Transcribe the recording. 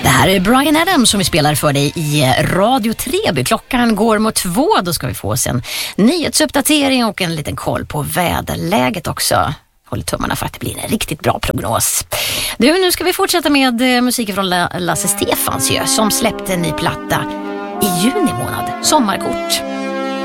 Det här är Bryan Adams som vi spelar för dig i Radio Treby. Klockan går mot 2, då ska vi få oss en nyhetsuppdatering och en liten koll på väderläget också. Håller tummarna för att det blir en riktigt bra prognos. Nu ska vi fortsätta med musik från Lasse Stefans som släppte en ny platta i juni månad, Sommarkort.